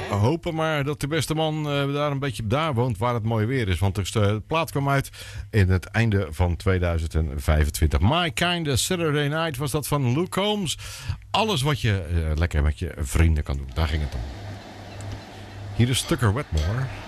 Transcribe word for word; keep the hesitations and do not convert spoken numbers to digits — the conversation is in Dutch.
hopen maar dat de beste man uh, daar een beetje daar woont waar het mooi weer is. Want de plaat kwam uit in het einde van tweeduizend vijfentwintig. My Kind of Saturday Night was dat van Luke Combs. Alles wat je uh, lekker met je vrienden kan doen. Daar ging het om. Hier is Tucker Wetmore.